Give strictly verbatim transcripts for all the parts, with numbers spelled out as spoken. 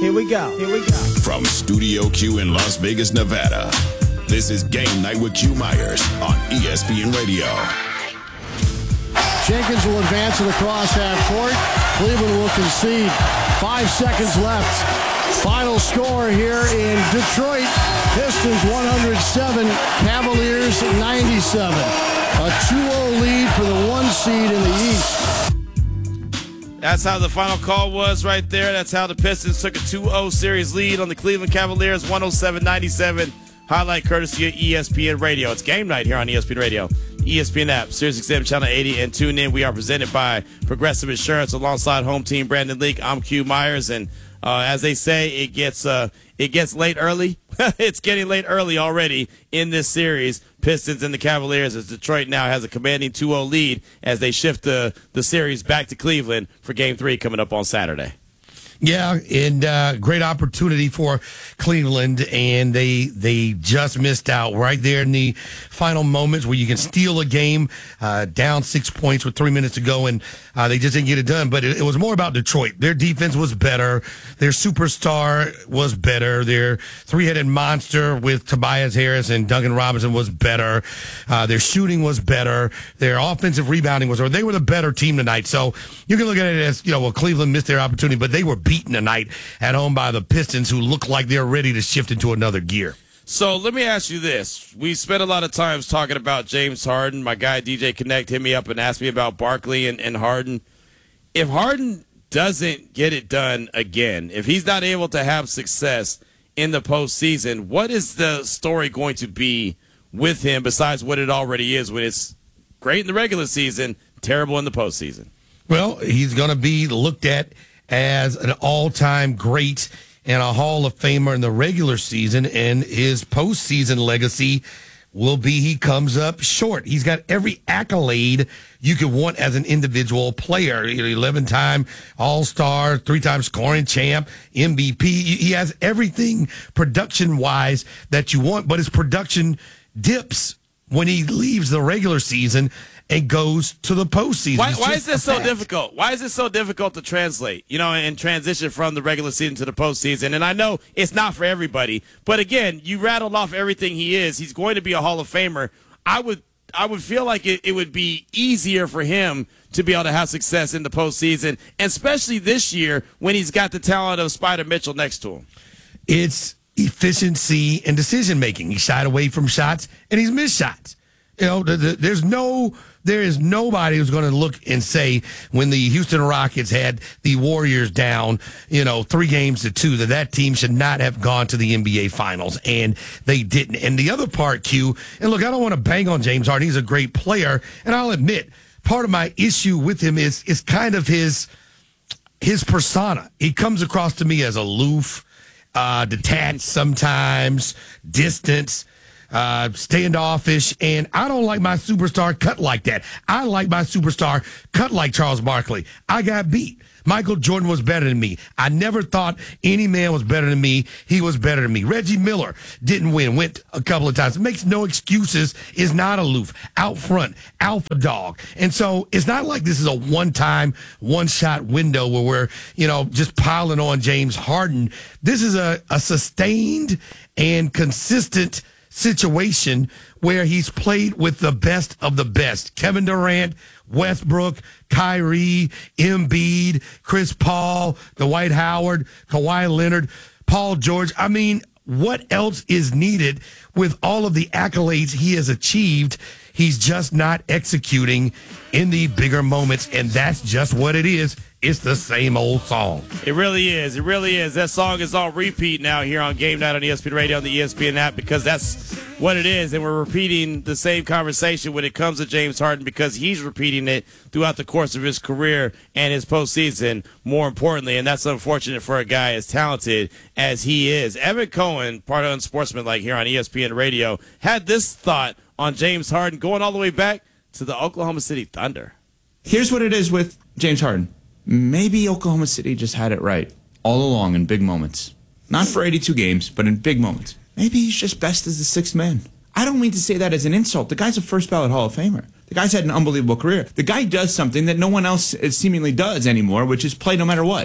Here we go. Here we go. From Studio Q in Las Vegas, Nevada, this is Game Night with Q Myers on E S P N Radio. Jenkins will advance to the cross half court. Cleveland will concede. Five seconds left. Final score here in Detroit. Pistons one hundred seven, Cavaliers ninety-seven. A two oh lead for the one seed in the East. That's how the final call was right there. That's how the Pistons took a two oh series lead on the Cleveland Cavaliers, one oh seven ninety-seven. Highlight courtesy of E S P N Radio. It's game night here on E S P N Radio. E S P N app, Sirius X M Channel eighty, and tune in. We are presented by Progressive Insurance alongside home team Brandon Leak. I'm Q Myers, and uh, as they say, it gets uh, it gets late early. It's getting late early already in this series. Pistons and the Cavaliers, as Detroit now has a commanding two oh lead as they shift the, the series back to Cleveland for Game three coming up on Saturday. Yeah, and uh, great opportunity for Cleveland, and they they just missed out right there in the final moments where you can steal a game uh, down six points with three minutes to go, and uh, they just didn't get it done. But it, it was more about Detroit. Their defense was better. Their superstar was better. Their three-headed monster with Tobias Harris and Duncan Robinson was better. Uh, their shooting was better. Their offensive rebounding was better. They were the better team tonight. So you can look at it as, you know, well, Cleveland missed their opportunity, but they were beaten tonight at home by the Pistons, who look like they're ready to shift into another gear. So let me ask you this. We spent a lot of times talking about James Harden. My guy D J Connect hit me up and asked me about Barkley and, and Harden. If Harden doesn't get it done again, if he's not able to have success in the postseason, what is the story going to be with him besides what it already is when it's great in the regular season, terrible in the postseason? Well, he's going to be looked at as an all-time great and a Hall of Famer in the regular season, and his postseason legacy will be he comes up short. He's got every accolade you could want as an individual player. eleven-time All-Star, three-time scoring champ, M V P. He has everything production-wise that you want, but his production dips when he leaves the regular season and goes to the postseason. Why, why is this so fact. difficult? Why is it so difficult to translate, you know, and transition from the regular season to the postseason? And I know it's not for everybody, but again, you rattled off everything he is. He's going to be a Hall of Famer. I would, I would feel like it, it would be easier for him to be able to have success in the postseason, and especially this year when he's got the talent of Spider Mitchell next to him. It's efficiency and decision making. He shied away from shots and he's missed shots. You know, the, the, there's no, there is nobody who's going to look and say when the Houston Rockets had the Warriors down, you know, three games to two, that that team should not have gone to the N B A Finals, and they didn't. And the other part, Q, and look, I don't want to bang on James Harden. He's a great player, and I'll admit part of my issue with him is is kind of his his persona. He comes across to me as aloof, uh, detached sometimes, distant. Uh, standoffish, and I don't like my superstar cut like that. I like my superstar cut like Charles Barkley. I got beat. Michael Jordan was better than me. I never thought any man was better than me. He was better than me. Reggie Miller didn't win, went a couple of times. Makes no excuses, is not aloof, out front, alpha dog. And so it's not like this is a one-time, one-shot window where we're, you know, just piling on James Harden. This is a, a sustained and consistent situation where he's played with the best of the best. Kevin Durant, Westbrook, Kyrie, Embiid, Chris Paul, Dwight Howard, Kawhi Leonard, Paul George. I mean, what else is needed with all of the accolades he has achieved? He's just not executing in the bigger moments, and that's just what it is. It's the same old song. It really is. It really is. That song is on repeat now here on Game Night on E S P N Radio and the E S P N app, because that's what it is. And we're repeating the same conversation when it comes to James Harden, because he's repeating it throughout the course of his career and his postseason, more importantly. And that's unfortunate for a guy as talented as he is. Evan Cohen, part of Unsportsmanlike here on E S P N Radio, had this thought on James Harden going all the way back to the Oklahoma City Thunder. Here's what it is with James Harden. Maybe Oklahoma City just had it right all along in big moments. Not for eighty-two games, but in big moments. Maybe he's just best as the sixth man. I don't mean to say that as an insult. The guy's a first ballot Hall of Famer. The guy's had an unbelievable career. The guy does something that no one else seemingly does anymore, which is play no matter what.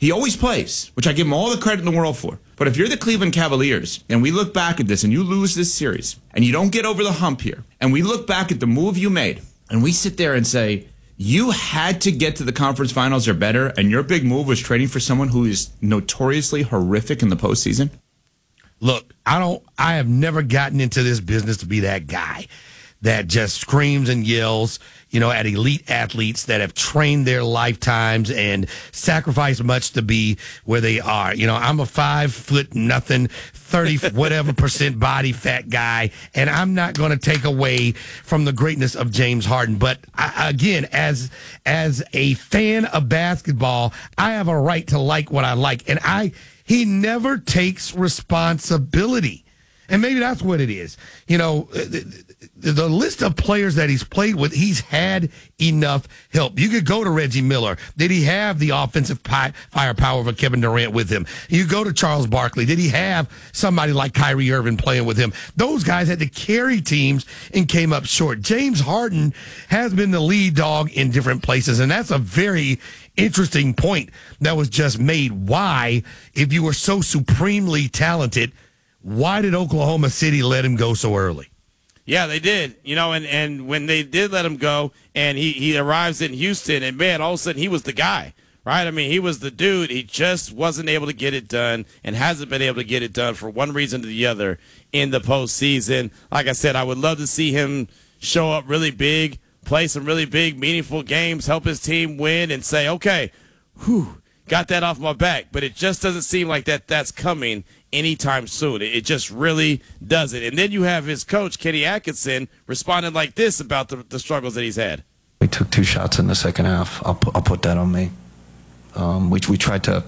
He always plays, which I give him all the credit in the world for. But if you're the Cleveland Cavaliers, and we look back at this, and you lose this series, and you don't get over the hump here, and we look back at the move you made, and we sit there and say, you had to get to the conference finals or better, and your big move was trading for someone who is notoriously horrific in the postseason? Look, I don't. I have never gotten into this business to be that guy that just screams and yells, you know, at elite athletes that have trained their lifetimes and sacrificed much to be where they are. You know, I'm a five foot nothing, thirty whatever percent body fat guy, and I'm not going to take away from the greatness of James Harden. But I, again, as as a fan of basketball, I have a right to like what I like, and I he never takes responsibility. And maybe that's what it is. You know, the, the, the list of players that he's played with, he's had enough help. You could go to Reggie Miller. Did he have the offensive pi- firepower of Kevin Durant with him? You go to Charles Barkley. Did he have somebody like Kyrie Irving playing with him? Those guys had to carry teams and came up short. James Harden has been the lead dog in different places, and that's a very interesting point that was just made. Why, if you were so supremely talented, why did Oklahoma City let him go so early? Yeah, they did. You know, and, and when they did let him go and he, he arrives in Houston, and, man, all of a sudden he was the guy, right? I mean, he was the dude. He just wasn't able to get it done and hasn't been able to get it done for one reason or the other in the postseason. Like I said, I would love to see him show up really big, play some really big, meaningful games, help his team win, and say, okay, whew, got that off my back. But it just doesn't seem like that that's coming anytime soon. It just really doesn't. And then you have his coach, Kenny Atkinson, responding like this about the, the struggles that he's had. We took two shots in the second half. I'll put, I'll put that on me. Um, we, we tried to,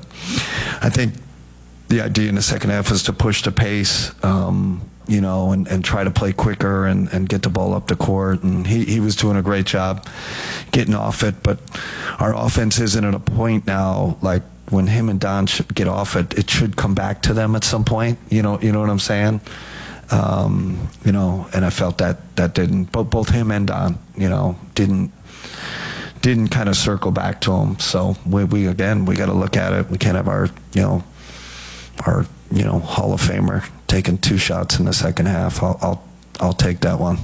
I think the idea in the second half was to push the pace, um, you know, and, and try to play quicker and, and get the ball up the court. And he, he was doing a great job getting off it. But our offense isn't at a point now, like, when him and Don should get off it, it should come back to them at some point. You know, you know what I'm saying? Um, you know, and I felt that that didn't. Both both him and Don, you know, didn't didn't kind of circle back to him. So we, we again, we got to look at it. We can't have our, you know, our you know Hall of Famer taking two shots in the second half. I'll I'll, I'll take that one.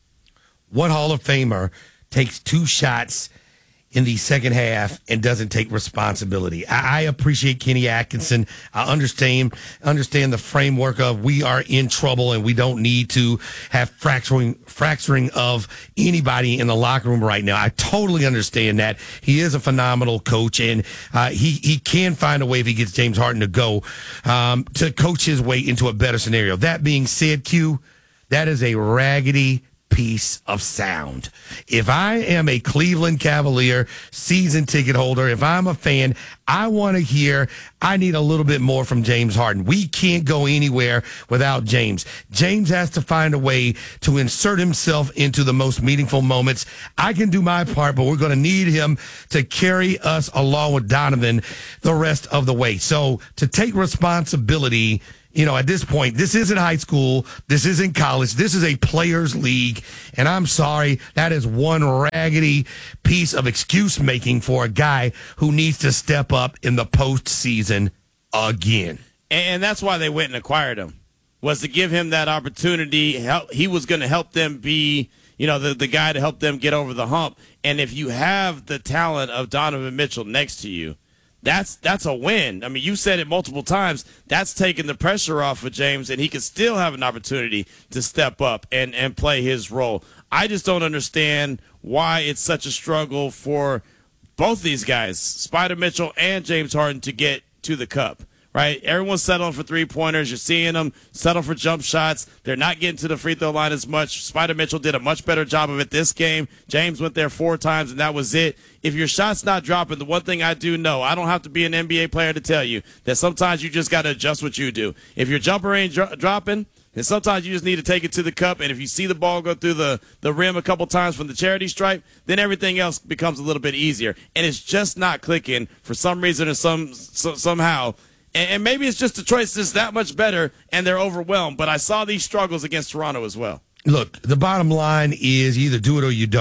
What Hall of Famer takes two shots in the second half and doesn't take responsibility? I, I appreciate Kenny Atkinson. I understand understand the framework of we are in trouble and we don't need to have fracturing fracturing of anybody in the locker room right now. I totally understand that. He is a phenomenal coach, and uh, he he can find a way, if he gets James Harden to go, um, to coach his way into a better scenario. That being said, Q, that is a raggedy piece of sound. If I am a Cleveland Cavalier season ticket holder, if I'm a fan, I want to hear, I need a little bit more from James Harden. We can't go anywhere without James. James has to find a way to insert himself into the most meaningful moments. I can do my part, but we're going to need him to carry us along with Donovan the rest of the way. So to take responsibility, you know, at this point, this isn't high school. This isn't college. This is a players' league. And I'm sorry, that is one raggedy piece of excuse making for a guy who needs to step up in the postseason again. And that's why they went and acquired him, was to give him that opportunity. He was going to help them be, you know, the, the guy to help them get over the hump. And if you have the talent of Donovan Mitchell next to you, That's that's a win. I mean, you said it multiple times. That's taking the pressure off of James, and he can still have an opportunity to step up and, and play his role. I just don't understand why it's such a struggle for both these guys, Spider Mitchell and James Harden, to get to the cup. Right? Everyone's settling for three-pointers. You're seeing them settle for jump shots. They're not getting to the free throw line as much. Spider Mitchell did a much better job of it this game. James went there four times, and that was it. If your shot's not dropping, the one thing I do know, I don't have to be an N B A player to tell you that sometimes you just got to adjust what you do. If your jumper ain't dro- dropping, then sometimes you just need to take it to the cup, and if you see the ball go through the, the rim a couple times from the charity stripe, then everything else becomes a little bit easier. And it's just not clicking for some reason or some so, somehow. And maybe it's just Detroit's just that much better and they're overwhelmed. But I saw these struggles against Toronto as well. Look, the bottom line is you either do it or you don't.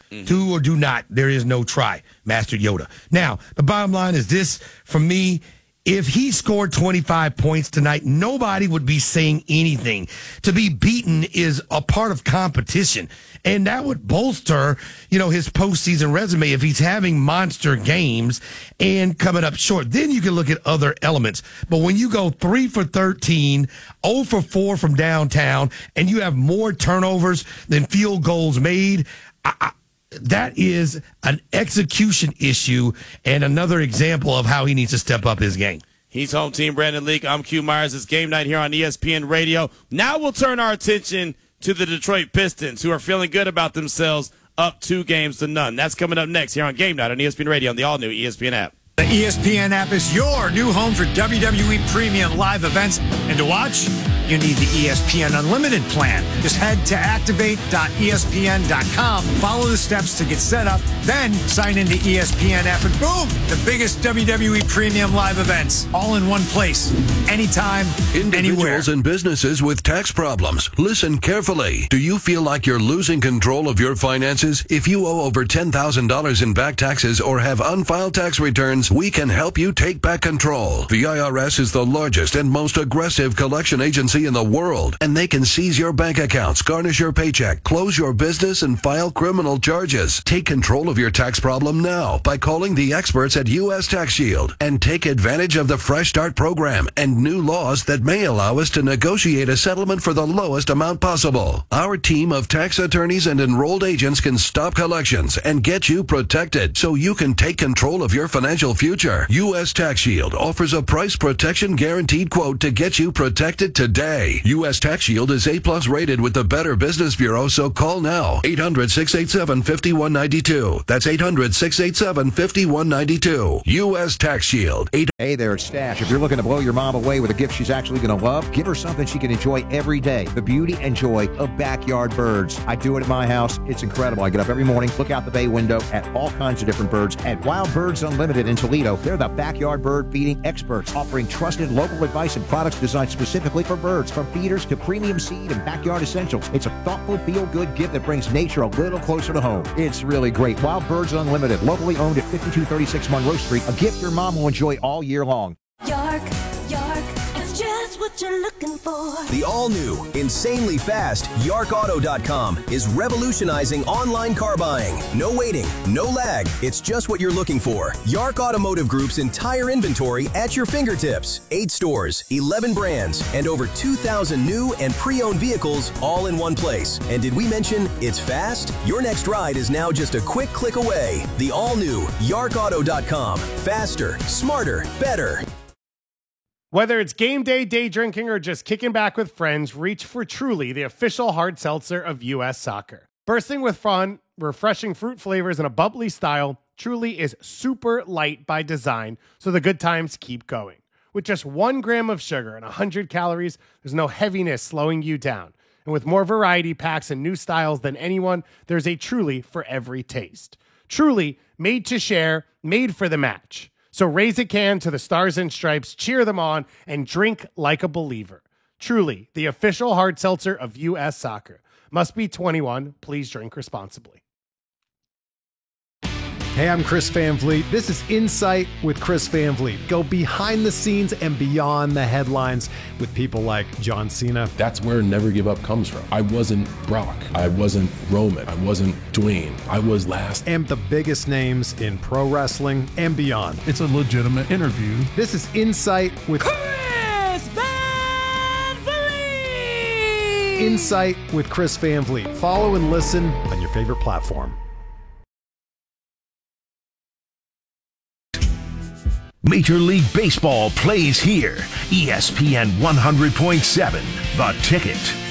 Mm-hmm. Do or do not. There is no try, Master Yoda. Now, the bottom line is this for me. If he scored twenty-five points tonight, nobody would be saying anything. To be beaten is a part of competition. And that would bolster, you know, his postseason resume if he's having monster games and coming up short. Then you can look at other elements. But when you go three for thirteen, zero for four from downtown, and you have more turnovers than field goals made, I, I, that is an execution issue and another example of how he needs to step up his game. He's home team Brandon Leak. I'm Q Myers. It's game night here on E S P N Radio. Now we'll turn our attention to the Detroit Pistons, who are feeling good about themselves, up two games to none. That's coming up next here on Game Night on E S P N Radio on the all-new E S P N app. The E S P N app is your new home for W W E Premium live events. And to watch, you need the E S P N Unlimited plan. Just head to activate dot E S P N dot com, follow the steps to get set up, then sign into E S P N app, and boom, the biggest W W E Premium live events, all in one place, anytime, anywhere. Individuals and businesses with tax problems, listen carefully. Do you feel like you're losing control of your finances? If you owe over ten thousand dollars in back taxes or have unfiled tax returns, we can help you take back control. The I R S is the largest and most aggressive collection agency in the world, and they can seize your bank accounts, garnish your paycheck, close your business, and file criminal charges. Take control of your tax problem now by calling the experts at U S Tax Shield and take advantage of the Fresh Start program and new laws that may allow us to negotiate a settlement for the lowest amount possible. Our team of tax attorneys and enrolled agents can stop collections and get you protected so you can take control of your financial future. U S Tax Shield offers a price protection guaranteed quote to get you protected today. U S Tax Shield is A plus rated with the Better Business Bureau, so call now. eight hundred, six eight seven, five one nine two. That's eight hundred, six eight seven, five one nine two. U S Tax Shield. Hey there, it's Stash. If you're looking to blow your mom away with a gift she's actually going to love, give her something she can enjoy every day. The beauty and joy of backyard birds. I do it at my house. It's incredible. I get up every morning, look out the bay window at all kinds of different birds. At Wild Birds Unlimited in Toledo, they're the backyard bird feeding experts, offering trusted local advice and products designed specifically for birds. From feeders to premium seed and backyard essentials. It's a thoughtful, feel-good gift that brings nature a little closer to home. It's really great. Wild Birds Unlimited, locally owned at fifty-two thirty-six Monroe Street. A gift your mom will enjoy all year long. York, York, it's just what you're looking for. The all-new, insanely fast Yark Auto dot com is revolutionizing online car buying. No waiting, no lag. It's just what you're looking for. Yark Automotive Group's entire inventory at your fingertips. Eight stores, eleven brands, and over two thousand new and pre-owned vehicles all in one place. And did we mention it's fast? Your next ride is now just a quick click away. The all-new Yark Auto dot com. Faster, smarter, better. Whether it's game day, day drinking, or just kicking back with friends, reach for Truly, the official hard seltzer of U S Soccer. Bursting with fun, refreshing fruit flavors, and a bubbly style, Truly is super light by design, so the good times keep going. With just one gram of sugar and one hundred calories, there's no heaviness slowing you down. And with more variety packs and new styles than anyone, there's a Truly for every taste. Truly, made to share, made for the match. So raise a can to the Stars and Stripes, cheer them on, and drink like a believer. Truly, the official hard seltzer of U S Soccer. Must be twenty-one. Please drink responsibly. Hey, I'm Chris Van Vliet. This is Insight with Chris Van Vliet. Go behind the scenes and beyond the headlines with people like John Cena. That's where Never Give Up comes from. I wasn't Brock. I wasn't Roman. I wasn't Dwayne. I was last. And the biggest names in pro wrestling and beyond. It's a legitimate interview. This is Insight with Chris Van Vliet. Insight with Chris Van Vliet. Follow and listen on your favorite platform. Major League Baseball plays here. E S P N one hundred point seven, The Ticket.